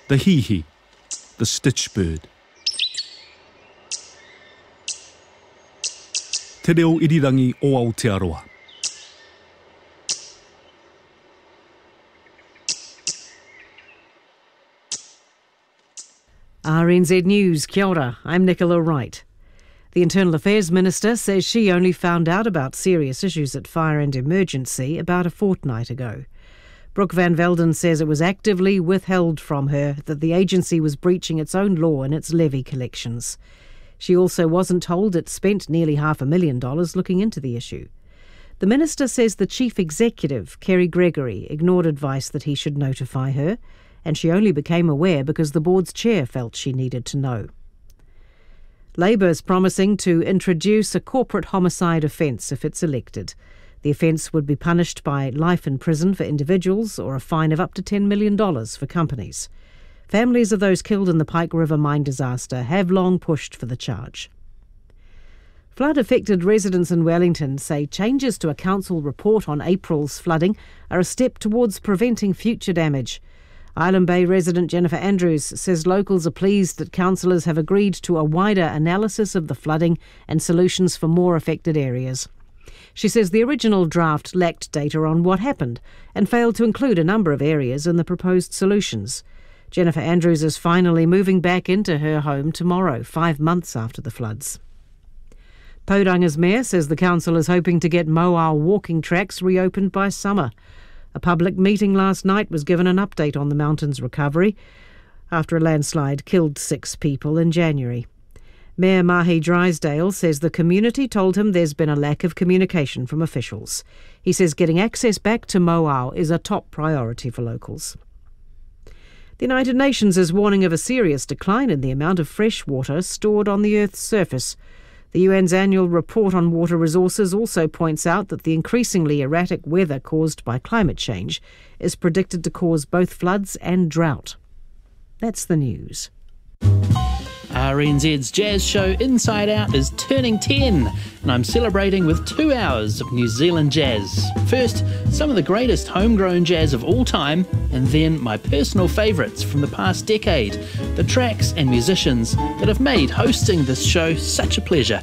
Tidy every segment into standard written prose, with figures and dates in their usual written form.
the hihi, the stitch bird. Te reo irirangi o Aotearoa. RNZ News, kia ora, I'm Nicola Wright. The Internal Affairs Minister says she only found out about serious issues at Fire and Emergency about a fortnight ago. Brooke Van Velden says it was actively withheld from her that the agency was breaching its own law in its levy collections. She also wasn't told it spent nearly $500,000 looking into the issue. The Minister says the Chief Executive, Kerry Gregory, ignored advice that he should notify her, and she only became aware because the board's chair felt she needed to know. Labour is promising to introduce a corporate homicide offence if it's elected. The offence would be punished by life in prison for individuals or a fine of up to $10 million for companies. Families of those killed in the Pike River mine disaster have long pushed for the charge. Flood-affected residents in Wellington say changes to a council report on April's flooding are a step towards preventing future damage. Island Bay resident Jennifer Andrews says locals are pleased that councillors have agreed to a wider analysis of the flooding and solutions for more affected areas. She says the original draft lacked data on what happened and failed to include a number of areas in the proposed solutions. Jennifer Andrews is finally moving back into her home tomorrow, 5 months after the floods. Tauranga's mayor says the council is hoping to get Moao walking tracks reopened by summer. A public meeting last night was given an update on the mountain's recovery after a landslide killed 6 people in January. Mayor Mahi Drysdale says the community told him there's been a lack of communication from officials. He says getting access back to Moao is a top priority for locals. The United Nations is warning of a serious decline in the amount of fresh water stored on the Earth's surface. The UN's annual report on water resources also points out that the increasingly erratic weather caused by climate change is predicted to cause both floods and drought. That's the news. RNZ's jazz show Inside Out is turning 10, and I'm celebrating with 2 hours of New Zealand jazz. First, some of the greatest homegrown jazz of all time, and then my personal favourites from the past decade, the tracks and musicians that have made hosting this show such a pleasure.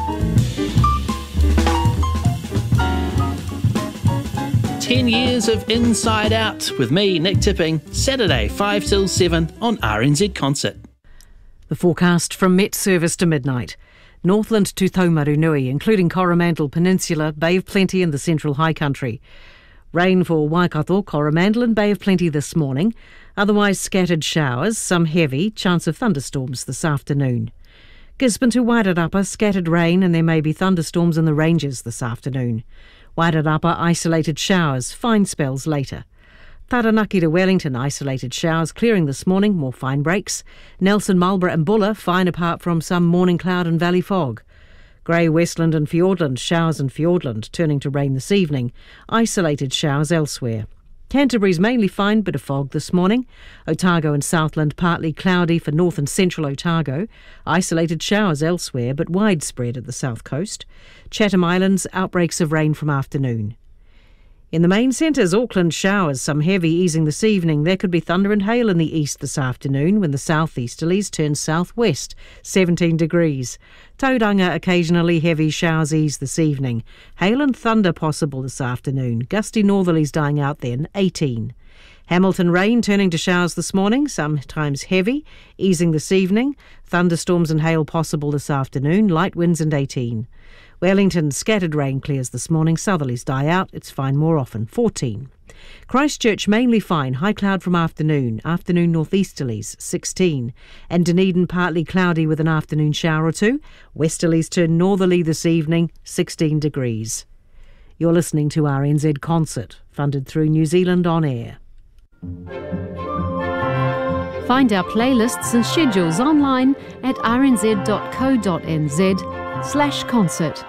"10 years of Inside Out with me, Nick Tipping, Saturday 5 till 7 on RNZ Concert. The forecast from Met Service to midnight. Northland to Taumarunui, including Coromandel Peninsula, Bay of Plenty and the Central High Country. Rain for Waikato, Coromandel and Bay of Plenty this morning. Otherwise scattered showers, some heavy, chance of thunderstorms this afternoon. Gisborne to Wairarapa, scattered rain and there may be thunderstorms in the ranges this afternoon. Wairarapa, isolated showers, fine spells later. Taranaki to Wellington, isolated showers clearing this morning, more fine breaks. Nelson, Marlborough and Buller, fine apart from some morning cloud and valley fog. Grey, Westland and Fiordland, showers in Fiordland, turning to rain this evening. Isolated showers elsewhere. Canterbury's mainly fine, bit of fog this morning. Otago and Southland, partly cloudy for north and central Otago. Isolated showers elsewhere, but widespread at the south coast. Chatham Islands, outbreaks of rain from afternoon. In the main centres, Auckland showers, some heavy easing this evening. There could be thunder and hail in the east this afternoon when the southeasterlies turn southwest, 17 degrees. Tauranga, occasionally heavy showers ease this evening. Hail and thunder possible this afternoon. Gusty northerlies dying out then, 18. Hamilton rain turning to showers this morning, sometimes heavy, easing this evening. Thunderstorms and hail possible this afternoon, light winds and 18. Wellington, scattered rain clears this morning, southerlies die out, it's fine more often, 14. Christchurch mainly fine, high cloud from afternoon northeasterlies, 16. And Dunedin partly cloudy with an afternoon shower or two, westerlies turn northerly this evening, 16 degrees. You're listening to RNZ Concert, funded through New Zealand On Air. Find our playlists and schedules online at rnz.co.nz/concert.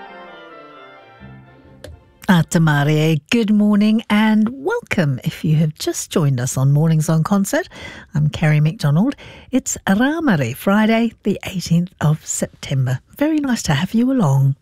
Tamare, good morning and welcome. If you have just joined us on Mornings on Concert, I'm Carrie McDonald. It's Ramare Friday, the 18th of September. Very nice to have you along.